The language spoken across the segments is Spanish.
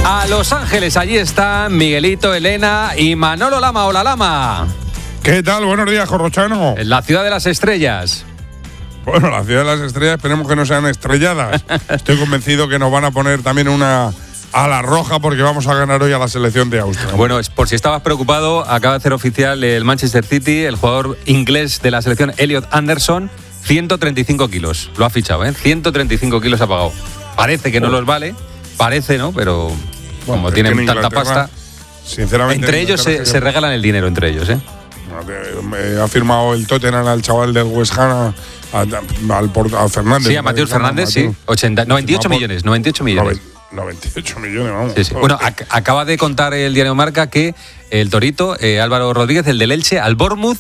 a Los Ángeles. Allí están Miguelito, Elena y Manolo Lama. Hola, Lama. ¿Qué tal? Buenos días, Corrochano. En la ciudad de las estrellas. Bueno, la ciudad de las estrellas, esperemos que no sean estrelladas. Estoy convencido que nos van a poner también una ala roja porque vamos a ganar hoy a la selección de Austria. Bueno, por si estabas preocupado, acaba de hacer oficial el Manchester City, el jugador inglés de la selección, Elliot Anderson, 135 kilos. Lo ha fichado, 135 kilos ha pagado. Parece que no los vale, parece, ¿no? Pero como tienen tanta pasta, sinceramente, entre ellos se regalan el dinero, entre ellos, Ha firmado el Tottenham al chaval del West Ham, a Fernández. Sí, a Mateus Fernández, sí. 98 millones. 98 millones, vamos. Sí. Bueno, acaba de contar el diario Marca que el torito, Álvaro Rodríguez, el del Elche, al Bournemouth,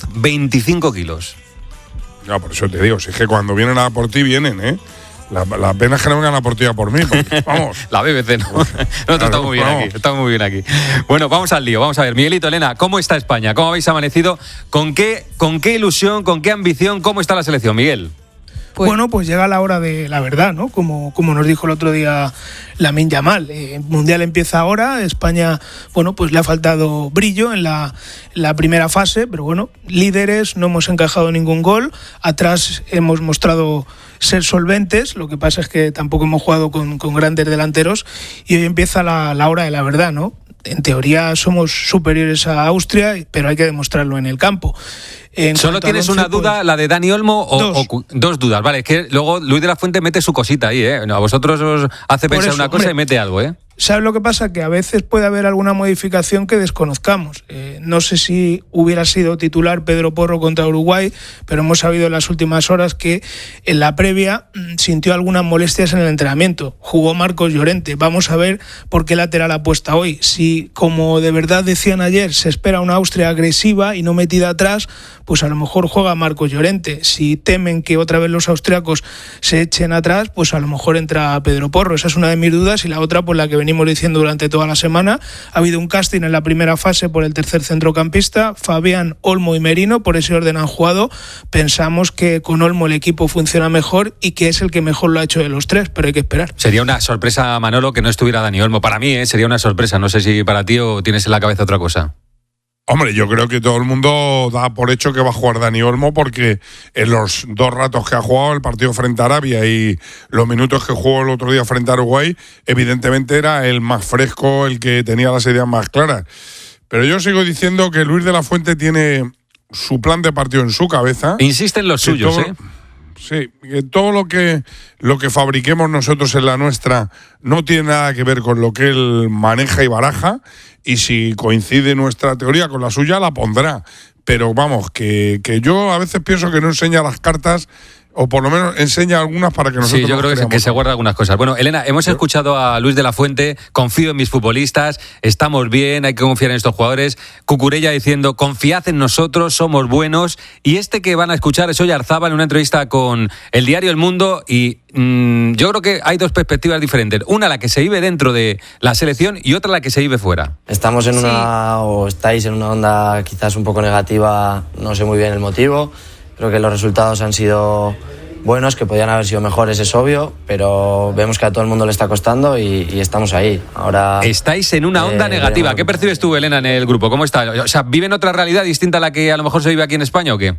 25 kilos. Ya, por eso te digo, si es que cuando vienen a por ti, vienen, ¿eh? La pena es que no vengan a por ti a por mí, porque, vamos. La BBC no. Nosotros estamos muy bien aquí, estamos muy bien aquí. Bueno, vamos al lío, vamos a ver. Miguelito, Elena, ¿cómo está España? ¿Cómo habéis amanecido? ¿Con qué ilusión, con qué ambición? ¿Cómo está la selección, Miguel? Bueno, pues llega la hora de la verdad, ¿no? Como nos dijo el otro día Lamine Yamal. El Mundial empieza ahora. España, bueno, pues le ha faltado brillo en la primera fase, pero bueno, líderes, no hemos encajado ningún gol. Atrás hemos mostrado ser solventes, lo que pasa es que tampoco hemos jugado con grandes delanteros y hoy empieza la hora de la verdad, ¿no? En teoría somos superiores a Austria, pero hay que demostrarlo en el campo. ¿Solo tienes una duda, la de Dani Olmo? Dos dudas, vale. Es que luego Luis de la Fuente mete su cosita ahí, ¿eh? A vosotros os hace pensar una cosa y mete algo, ¿eh? ¿Sabes lo que pasa? Que a veces puede haber alguna modificación que desconozcamos. No sé si hubiera sido titular Pedro Porro contra Uruguay, pero hemos sabido en las últimas horas que en la previa sintió algunas molestias en el entrenamiento. Jugó Marcos Llorente. Vamos a ver por qué lateral apuesta hoy. Si, como de verdad decían ayer, se espera una Austria agresiva y no metida atrás, pues a lo mejor juega Marcos Llorente. Si temen que otra vez los austriacos se echen atrás, pues a lo mejor entra Pedro Porro. Esa es una de mis dudas y la otra, pues la que venimos diciendo durante toda la semana. Ha habido un casting en la primera fase por el tercer centrocampista, Fabián, Olmo y Merino, por ese orden han jugado. Pensamos que con Olmo el equipo funciona mejor y que es el que mejor lo ha hecho de los tres, pero hay que esperar. Sería una sorpresa, Manolo, que no estuviera Dani Olmo. Para mí, sería una sorpresa. No sé si para ti o tienes en la cabeza otra cosa. Hombre, yo creo que todo el mundo da por hecho que va a jugar Dani Olmo porque en los 2 ratos que ha jugado el partido frente a Arabia y los minutos que jugó el otro día frente a Uruguay, evidentemente era el más fresco, el que tenía las ideas más claras. Pero yo sigo diciendo que Luis de la Fuente tiene su plan de partido en su cabeza. Insiste en los suyos, ¿eh? Sí, que todo lo que fabriquemos nosotros en la nuestra no tiene nada que ver con lo que él maneja y baraja, y si coincide nuestra teoría con la suya, la pondrá. Pero vamos, que yo a veces pienso que no enseña las cartas, o por lo menos enseña algunas para que nosotros. Sí, yo creo que se guarda algunas cosas. Bueno, Elena, hemos escuchado a Luis de la Fuente, confío en mis futbolistas, estamos bien, hay que confiar en estos jugadores. Cucurella diciendo, confiad en nosotros, somos buenos. Y este que van a escuchar es Oyarzábal en una entrevista con el diario El Mundo y yo creo que hay dos perspectivas diferentes. Una, la que se vive dentro de la selección y otra, la que se vive fuera. Estamos en o estáis en una onda quizás un poco negativa, no sé muy bien el motivo. Creo que los resultados han sido buenos, que podían haber sido mejores, es obvio, pero vemos que a todo el mundo le está costando y estamos ahí. Ahora estáis en una onda negativa. ¿Qué percibes tú, Elena, en el grupo? ¿Cómo está? O sea, ¿viven otra realidad distinta a la que a lo mejor se vive aquí en España o qué?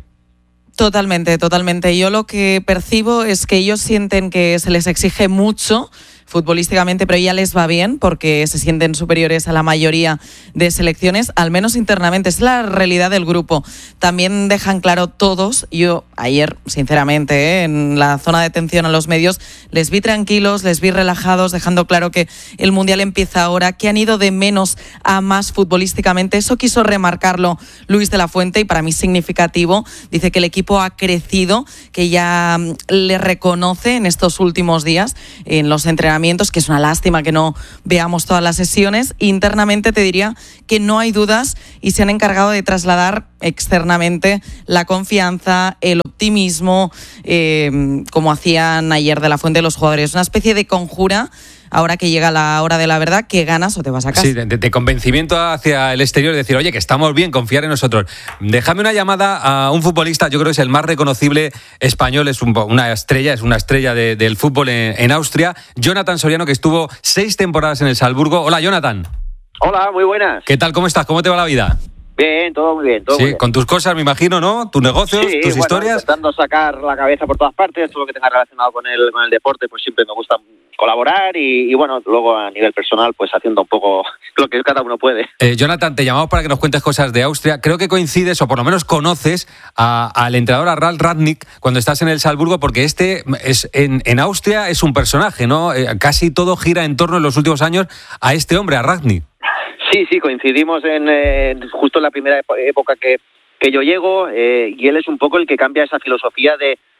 Totalmente. Yo lo que percibo es que ellos sienten que se les exige mucho futbolísticamente, pero ya les va bien porque se sienten superiores a la mayoría de selecciones, al menos internamente. Es la realidad del grupo. También dejan claro todos, yo ayer, sinceramente, en la zona de atención a los medios, les vi tranquilos, les vi relajados, dejando claro que el Mundial empieza ahora, que han ido de menos a más futbolísticamente. Eso quiso remarcarlo Luis de la Fuente y para mí es significativo. Dice que el equipo ha crecido, que ya le reconoce en estos últimos días en los entrenamientos, que es una lástima que no veamos todas las sesiones. Internamente te diría que no hay dudas y se han encargado de trasladar externamente la confianza, el optimismo, como hacían ayer de la Fuente los jugadores. Una especie de conjura ahora que llega la hora de la verdad, que ganas o te vas a casa. Sí, de convencimiento hacia el exterior, decir, oye, que estamos bien, confiar en nosotros. Déjame una llamada a un futbolista, yo creo que es el más reconocible español, es una estrella del fútbol en Austria, Jonathan Soriano, que estuvo 6 temporadas en el Salzburgo. Hola, Jonathan. Hola, muy buenas. ¿Qué tal? ¿Cómo estás? ¿Cómo te va la vida? Bien, todo muy bien. Todo sí, muy bien. Con tus cosas, me imagino, ¿no? Tus negocios, tus historias. Intentando sacar la cabeza por todas partes, todo lo que tenga relacionado con el deporte, pues siempre me gusta colaborar y bueno, luego a nivel personal, pues haciendo un poco lo que cada uno puede. Jonathan, te llamamos para que nos cuentes cosas de Austria. Creo que coincides, o por lo menos conoces, al entrenador, a Ralf Rangnick, cuando estás en el Salzburgo, porque en Austria es un personaje, ¿no? Casi todo gira en torno en los últimos años a este hombre, a Rangnick. Sí, coincidimos justo en la primera época que yo llego, y él es un poco el que cambia esa filosofía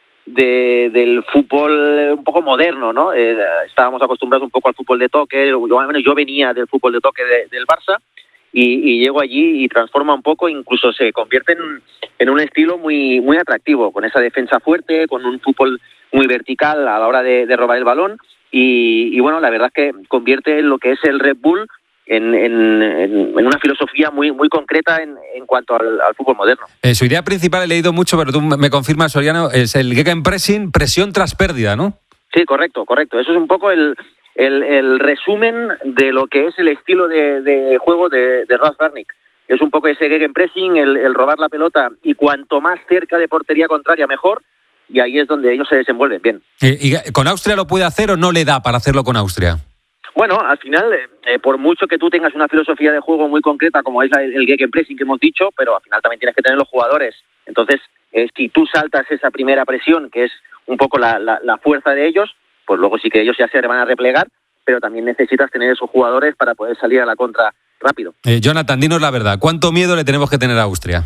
del fútbol un poco moderno, ¿no? Estábamos acostumbrados un poco al fútbol de toque, yo venía del fútbol de toque del Barça, y llego allí y transforma un poco, incluso se convierte en un estilo muy, muy atractivo, con esa defensa fuerte, con un fútbol muy vertical a la hora de robar el balón, y bueno, la verdad es que convierte lo que es el Red Bull en una filosofía muy muy concreta en cuanto al fútbol moderno. Su idea principal, he leído mucho, pero tú me confirmas, Soriano, es el Gegenpressing, presión tras pérdida, ¿no? Sí, correcto. Eso es un poco el resumen de lo que es el estilo de juego de Ralf Rangnick. Es un poco ese Gegenpressing, el robar la pelota, y cuanto más cerca de portería contraria mejor, y ahí es donde ellos se desenvuelven bien. ¿Y con Austria lo puede hacer o no le da para hacerlo con Austria? Bueno, al final, por mucho que tú tengas una filosofía de juego muy concreta, como es el Gegenpressing que hemos dicho, pero al final también tienes que tener los jugadores. Entonces, si tú saltas esa primera presión, que es un poco la fuerza de ellos, pues luego sí que ellos ya se van a replegar, pero también necesitas tener esos jugadores para poder salir a la contra rápido. Jonathan, dinos la verdad, ¿cuánto miedo le tenemos que tener a Austria?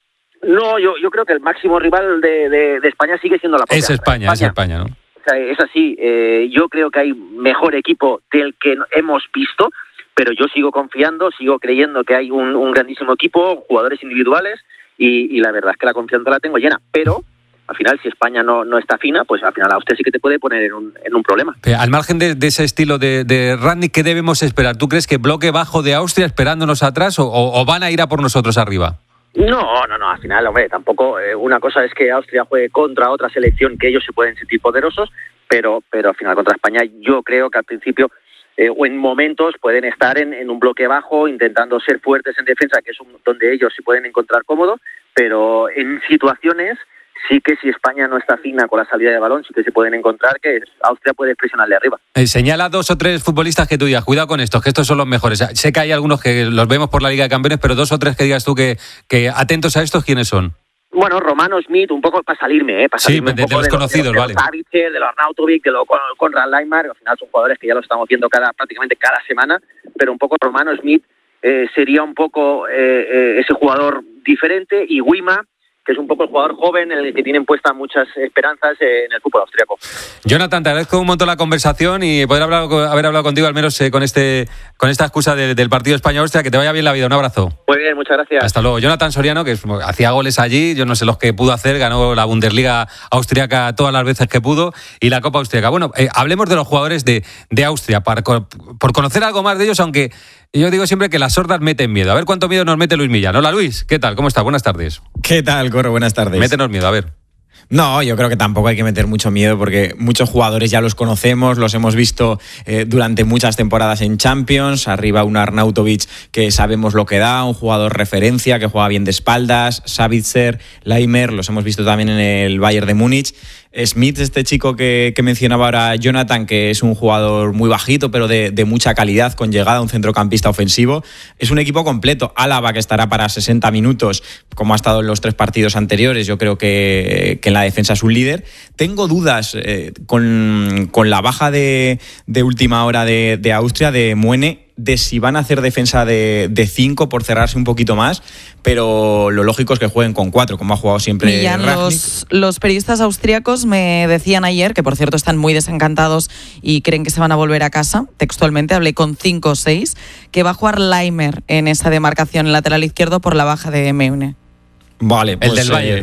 No, yo creo que el máximo rival de España sigue siendo la propia. Es España, ¿no? Es así, yo creo que hay mejor equipo del que hemos visto, pero yo sigo confiando, sigo creyendo que hay un grandísimo equipo, jugadores individuales, y la verdad es que la confianza la tengo llena, pero al final si España no está fina, pues al final Austria sí que te puede poner en un problema. Al margen de ese estilo de Rangnick, ¿qué debemos esperar? ¿Tú crees que bloque bajo de Austria esperándonos atrás o van a ir a por nosotros arriba? No, al final, hombre, tampoco. Una cosa es que Austria juegue contra otra selección que ellos se pueden sentir poderosos, pero al final contra España yo creo que al principio o en momentos pueden estar en un bloque bajo intentando ser fuertes en defensa, que es donde ellos se pueden encontrar cómodos, pero en situaciones sí que si España no está fina con la salida de balón, sí que se pueden encontrar que Austria puede presionarle arriba. Señala 2 o 3 futbolistas que tú digas, cuidado con estos, que estos son los mejores. Sé que hay algunos que los vemos por la Liga de Campeones, pero 2 o 3 que digas tú que atentos a estos, ¿quiénes son? Bueno, Romano Schmidt, un poco para salirme, sí, de los conocidos, vale. De los Savitzer, de los Arnautovic, de los Konrad Laimer, al final son jugadores que ya los estamos viendo prácticamente cada semana, pero un poco Romano Schmidt sería un poco ese jugador diferente, y Wima, que es un poco el jugador joven en el que tienen puestas muchas esperanzas en el fútbol austriaco. Jonathan, te agradezco un montón la conversación y poder haber hablado contigo, al menos con esta excusa del partido España-Austria. Que te vaya bien la vida, un abrazo. Muy bien, muchas gracias. Hasta luego. Jonathan Soriano, que hacía goles allí, yo no sé los que pudo hacer, ganó la Bundesliga austriaca todas las veces que pudo y la Copa Austriaca. Bueno, hablemos de los jugadores de Austria, por conocer algo más de ellos, aunque yo digo siempre que las sordas meten miedo. A ver cuánto miedo nos mete Luis Millán. Hola Luis, ¿qué tal? ¿Cómo estás? Buenas tardes. ¿Qué tal, Corro? Buenas tardes. Métenos miedo, a ver. No, yo creo que tampoco hay que meter mucho miedo porque muchos jugadores ya los conocemos, los hemos visto durante muchas temporadas en Champions. Arriba un Arnautovic que sabemos lo que da, un jugador referencia que juega bien de espaldas, Savitzer, Laimer, los hemos visto también en el Bayern de Múnich. Schmidt, este chico que mencionaba ahora Jonathan, que es un jugador muy bajito pero de mucha calidad, con llegada a un centrocampista ofensivo. Es un equipo completo. Álava, que estará para 60 minutos, como ha estado en los 3 partidos anteriores. Yo creo que en la defensa es un líder. Tengo dudas con la baja de última hora de Austria, de Muene, de si van a hacer defensa de 5 por cerrarse un poquito más, pero lo lógico es que jueguen con 4, como ha jugado siempre Millán. Los periodistas austríacos me decían ayer, que por cierto están muy desencantados y creen que se van a volver a casa, textualmente hablé con 5 o 6, que va a jugar Laimer en esa demarcación, lateral izquierdo, por la baja de Meune. Vale, pues el del Bayern.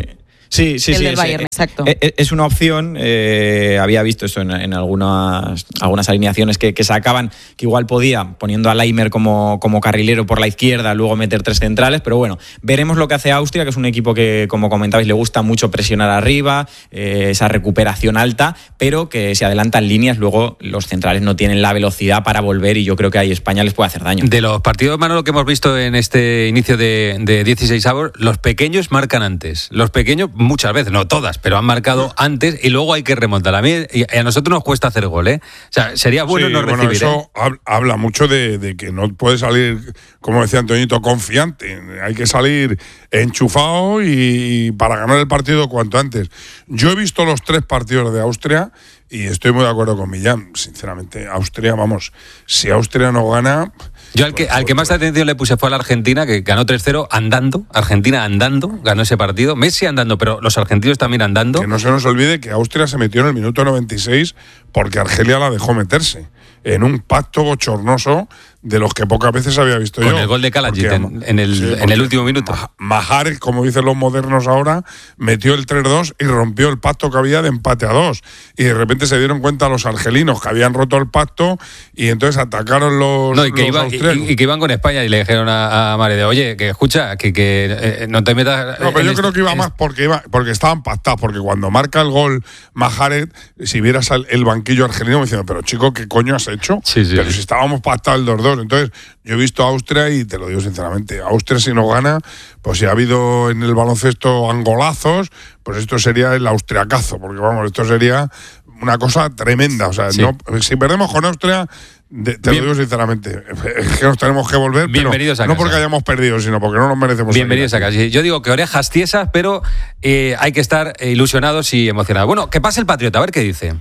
Sí, el del Bayern, exacto. Es una opción. Había visto eso en algunas alineaciones que sacaban, que igual podía, poniendo a Laimer como carrilero por la izquierda, luego meter 3 centrales, pero bueno, veremos lo que hace Austria, que es un equipo que, como comentabais, le gusta mucho presionar arriba, esa recuperación alta, pero que se adelantan líneas, luego los centrales no tienen la velocidad para volver y yo creo que ahí España les puede hacer daño. De los partidos, Manolo, que hemos visto en este inicio de 16avos, los pequeños marcan antes. Los pequeños, muchas veces, no todas, pero han marcado antes y luego hay que remontar. A nosotros nos cuesta hacer gol, ¿eh? O sea, sería bueno no recibir. Eso habla mucho de que no puede salir, como decía Antoñito, confiante. Hay que salir enchufado y para ganar el partido cuanto antes. Yo he visto los 3 partidos de Austria y estoy muy de acuerdo con Millán. Sinceramente, Austria, vamos, si Austria no gana... Yo al que más atención le puse fue a la Argentina, que ganó 3-0 andando. Argentina andando, ganó ese partido. Messi andando, pero los argentinos también andando. Que no se nos olvide que Austria se metió en el minuto 96 porque Argelia la dejó meterse en un pacto bochornoso de los que pocas veces había visto yo. Con el gol de Kalajdzic en el último minuto. Mahrez, como dicen los modernos ahora, metió el 3-2 y rompió el pacto que había de empate a 2. Y de repente se dieron cuenta los argelinos que habían roto el pacto y entonces atacaron los austriacos. Y que iban con España y le dijeron a Mahrez, oye, que escucha, que no te metas... No, pero yo creo que iba más porque estaban pactados, porque cuando marca el gol Mahrez, si vieras el banquillo argelino me diciendo, pero chico, ¿qué coño has hecho? Sí. Pero si estábamos pactados el 2-2. Entonces, yo he visto a Austria y te lo digo sinceramente, Austria si no gana, pues si ha habido en el baloncesto angolazos, pues esto sería el austriacazo, porque vamos, esto sería una cosa tremenda. O sea, si perdemos con Austria, te lo digo sinceramente, es que nos tenemos que volver, bienvenidos pero a casa. No porque hayamos perdido, sino porque no nos merecemos. Bienvenidos a casa. Yo digo que orejas tiesas, pero hay que estar ilusionados y emocionados. Bueno, que pase el Patriota, a ver qué dice.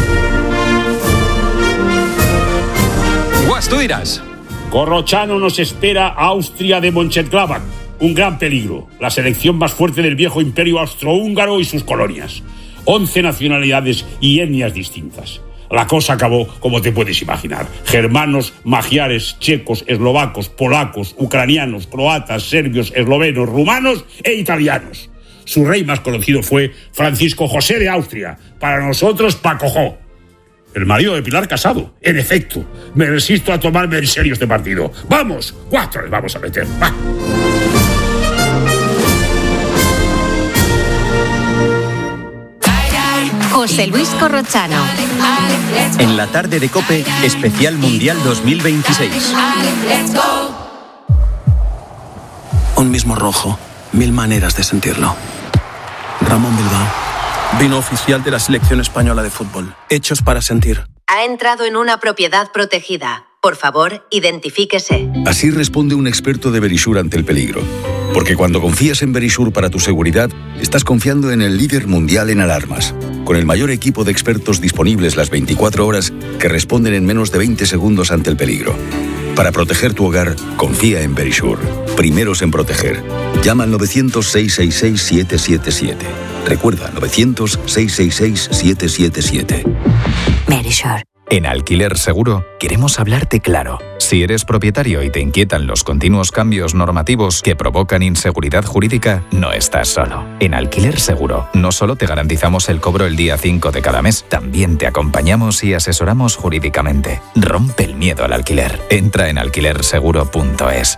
Guas, tú dirás. Corrochano nos espera Austria de Mönchengladbach. Un gran peligro. La selección más fuerte del viejo imperio austrohúngaro y sus colonias. 11 nacionalidades y etnias distintas. La cosa acabó como te puedes imaginar. Germanos, magiares, checos, eslovacos, polacos, ucranianos, croatas, serbios, eslovenos, rumanos e italianos. Su rey más conocido fue Francisco José de Austria. Para nosotros, Pacojó. El marido de Pilar Casado. En efecto, me resisto a tomarme en serio este partido. ¡Vamos! 4 le vamos a meter. ¡Va! José Luis Corrochano. En la tarde de COPE, especial Mundial 2026. Un mismo rojo, 1000 maneras de sentirlo. Ramón Bilbao. Vino oficial de la selección española de fútbol. Hechos para sentir. Ha entrado en una propiedad protegida. Por favor, identifíquese. Así responde un experto de Verisur ante el peligro. Porque cuando confías en Verisur para tu seguridad, estás confiando en el líder mundial en alarmas. Con el mayor equipo de expertos disponibles las 24 horas que responden en menos de 20 segundos ante el peligro. Para proteger tu hogar, confía en Verisur. Primeros en proteger. Llama al 900-666-777. Recuerda, 900-666-777. Verisur. En Alquiler Seguro queremos hablarte claro. Si eres propietario y te inquietan los continuos cambios normativos que provocan inseguridad jurídica, no estás solo. En Alquiler Seguro no solo te garantizamos el cobro el día 5 de cada mes, también te acompañamos y asesoramos jurídicamente. Rompe el miedo al alquiler. Entra en alquilerseguro.es.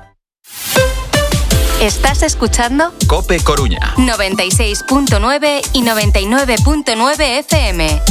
¿Estás escuchando? COPE Coruña. 96.9 y 99.9 FM.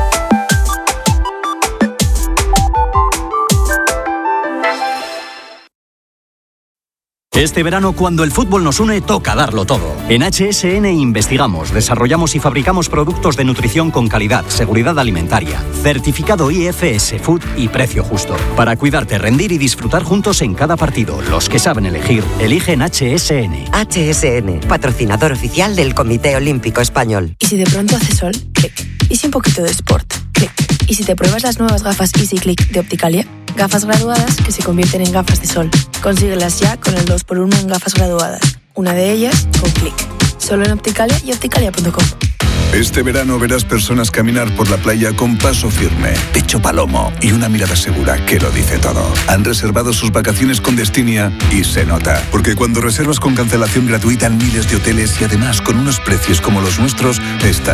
Este verano, cuando el fútbol nos une, toca darlo todo. En HSN investigamos, desarrollamos y fabricamos productos de nutrición con calidad, seguridad alimentaria, certificado IFS Food y precio justo. Para cuidarte, rendir y disfrutar juntos en cada partido. Los que saben elegir, eligen HSN. HSN, patrocinador oficial del Comité Olímpico Español. ¿Y si de pronto hace sol? Clic. ¿Y si un poquito de sport? Clic. ¿Y si te pruebas las nuevas gafas Easy Click de Opticalia? Gafas graduadas que se convierten en gafas de sol. Consíguelas ya con el 2x1 en gafas graduadas. Una de ellas con Click. Solo en Opticalia y opticalia.com. Este verano verás personas caminar por la playa con paso firme, pecho palomo y una mirada segura que lo dice todo. Han reservado sus vacaciones con Destinia y se nota, porque cuando reservas con cancelación gratuita en miles de hoteles y además con unos precios como los nuestros, estás